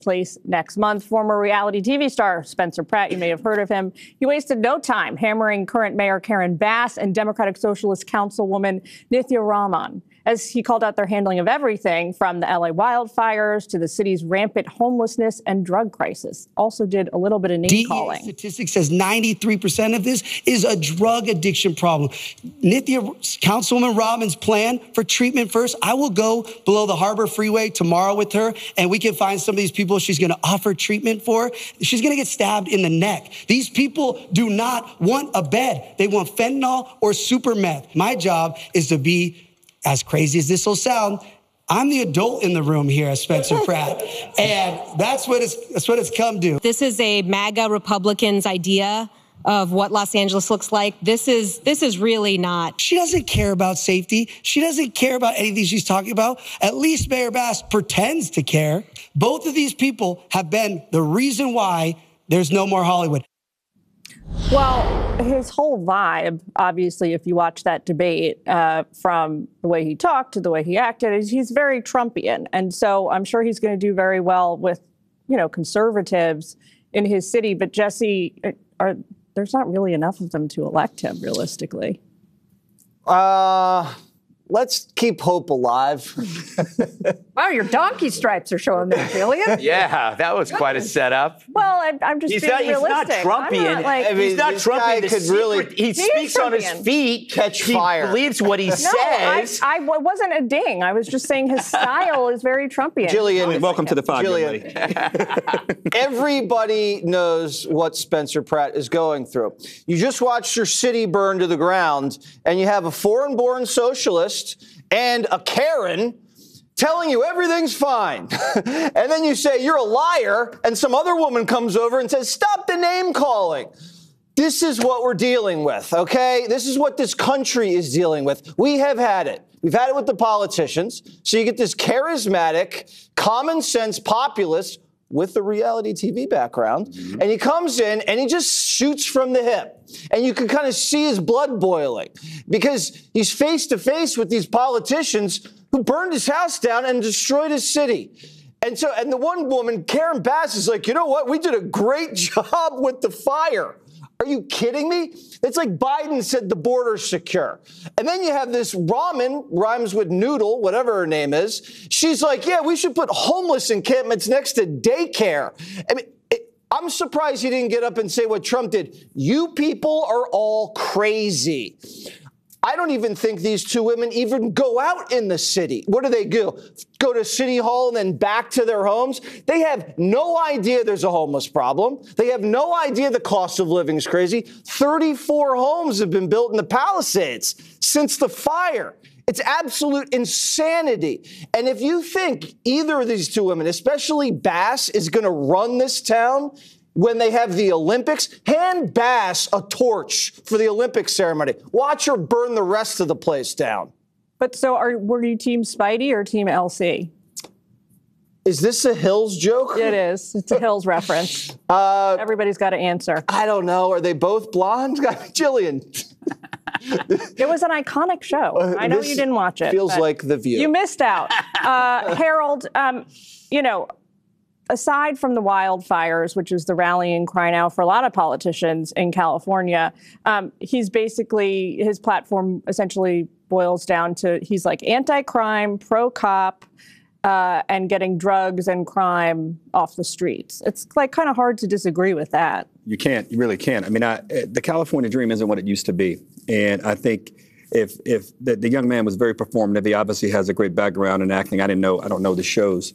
place next month. Former reality TV star Spencer Pratt, you may have heard of him. He wasted no time hammering current Mayor Karen Bass and Democratic Socialist Councilwoman Nithya Raman, as he called out their handling of everything from the LA wildfires to the city's rampant homelessness and drug crisis. Also did a little bit of name calling. Statistics says 93% of this is a drug addiction problem. Nithya, Councilwoman Raman's plan for treatment first, I will go below the Harbor Freeway tomorrow with her, and we can find some of these people she's going to offer treatment for. She's going to get stabbed in the neck. These people do not want a bed. They want fentanyl or super meth. My job is to be, as crazy as this will sound, I'm the adult in the room here as Spencer Pratt, and that's what it's come to. This is a MAGA Republicans' idea of what Los Angeles looks like. This is really not. She doesn't care about safety. She doesn't care about anything she's talking about. At least Mayor Bass pretends to care. Both of these people have been the reason why there's no more Hollywood. Well, his whole vibe, obviously, if you watch that debate, from the way he talked to the way he acted, is he's very Trumpian. And so I'm sure he's going to do very well with, conservatives in his city. But Jesse, there's not really enough of them to elect him, realistically. Let's keep hope alive. Wow, your donkey stripes are showing there, Julian. Yeah, that was quite a setup. Well, I'm just being realistic. He's not Trumpian. He's not Trumpian. He speaks on his feet. Catch fire. He believes what he says. I wasn't a ding. I was just saying his style is very Trumpian. Jillian, welcome to the 5 Jillian, everybody knows what Spencer Pratt is going through. You just watched your city burn to the ground, and you have a foreign-born socialist and a Karen telling you everything's fine. And then you say you're a liar, and some other woman comes over and says, stop the name calling. This is what we're dealing with, okay? This is what this country is dealing with. We have had it. We've had it with the politicians. So you get this charismatic, common sense populist with the reality TV background, and he comes in and he just shoots from the hip. And you can kind of see his blood boiling because he's face to face with these politicians who burned his house down and destroyed his city. And the one woman, Karen Bass, is like, you know what? We did a great job with the fire. Are you kidding me? It's like Biden said the border's secure. And then you have this Raman, rhymes with noodle, whatever her name is. She's like, yeah, we should put homeless encampments next to daycare. I mean, I'm surprised he didn't get up and say what Trump did. You people are all crazy. I don't even think these two women even go out in the city. What do? Go to City Hall and then back to their homes? They have no idea there's a homeless problem. They have no idea the cost of living is crazy. 34 homes have been built in the Palisades since the fire. It's absolute insanity. And if you think either of these two women, especially Bass, is going to run this town when they have the Olympics, hand Bass a torch for the Olympic ceremony. Watch her burn the rest of the place down. But so were you Team Spidey or Team LC? Is this a Hills joke? It is. It's a Hills reference. Everybody's got to answer. I don't know. Are they both blonde? Jillian. It was an iconic show. I know you didn't watch it. Feels like The View. You missed out. Harold, aside from the wildfires, which is the rallying cry now for a lot of politicians in California, his platform essentially boils down to he's like anti-crime, pro-cop, and getting drugs and crime off the streets. It's like kind of hard to disagree with that. You can't. You really can't. I mean, the California dream isn't what it used to be. And I think if the young man was very performative, he obviously has a great background in acting. I don't know the shows.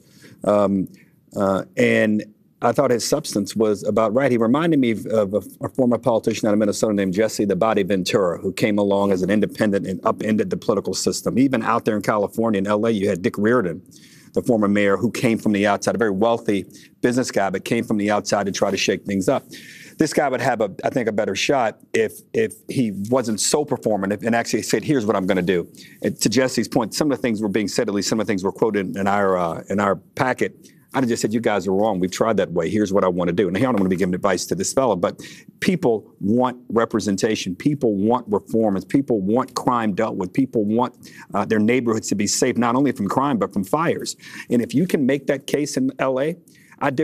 And I thought his substance was about right. He reminded me of a former politician out of Minnesota named Jesse the Body Ventura, who came along as an independent and upended the political system. Even out there in California, in LA, you had Dick Riordan, the former mayor, who came from the outside, a very wealthy business guy, but came from the outside to try to shake things up. This guy would have, I think, a better shot if he wasn't so performative and actually said, here's what I'm going to do. And to Jesse's point, some of the things were being said, at least some of the things were quoted in our packet. I'd have just said, you guys are wrong. We've tried that way. Here's what I want to do. And I don't want to be giving advice to this fellow, but people want representation. People want reform. People want crime dealt with. People want their neighborhoods to be safe, not only from crime, but from fires. And if you can make that case in L.A., I